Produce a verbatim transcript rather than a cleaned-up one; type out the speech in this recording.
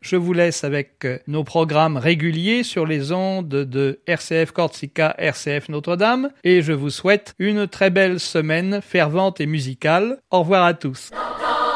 Je vous laisse avec nos programmes réguliers sur les ondes de R C F Corsica, R C F Notre-Dame et je vous souhaite une très belle semaine fervente et musicale. Au revoir à tous.